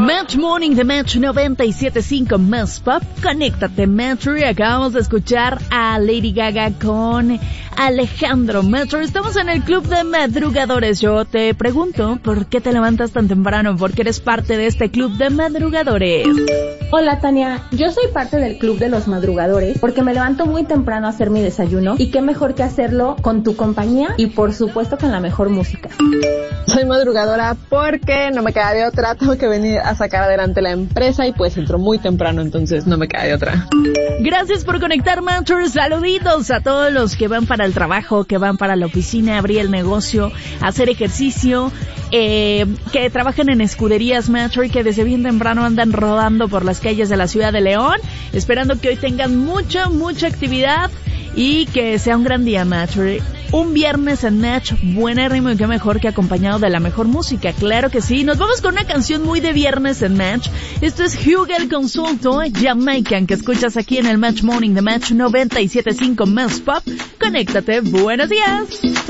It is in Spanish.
Match Morning de Match 97.5 Más Pop. Conéctate, Metro. Y acabamos de escuchar a Lady Gaga con Alejandro. Metro, estamos en el club de madrugadores. Yo te pregunto, ¿por qué te levantas tan temprano? ¿Por qué eres parte de este club de madrugadores? Hola, Tania. Yo soy parte del club de los madrugadores porque me levanto muy temprano a hacer mi desayuno. Y qué mejor que hacerlo con tu compañía y, por supuesto, con la mejor música. Soy madrugadora porque no me queda de otra. Tengo que venir a sacar adelante la empresa y pues entro muy temprano, entonces no me queda de otra. Gracias por conectar, Matchers. Saluditos a todos los que van para el trabajo, que van para la oficina, a abrir el negocio, a hacer ejercicio, que trabajan en escuderías Matcher y que desde bien temprano andan rodando por las calles de la ciudad de León, esperando que hoy tengan mucha actividad y que sea un gran día, Matcher. Un viernes en Match, buenérrimo, y qué mejor que acompañado de la mejor música, claro que sí. Nos vamos con una canción muy de viernes en Match. Esto es Hugel Consulto, Jamaican, que escuchas aquí en el Match Morning de Match 97.5 Más Pop. Conéctate, buenos días.